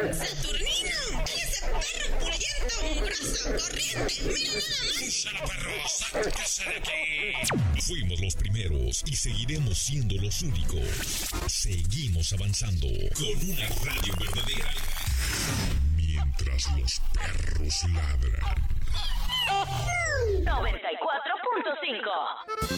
¡Saturnino! ¡Ese perro pulliento, mugroso, corriente! ¡Mira nada más! ¡Úsala, perro! ¡Sáquese de aquí! Fuimos los primeros y seguiremos siendo los únicos. Seguimos avanzando con una radio verdadera. Mientras los perros ladran. 94.5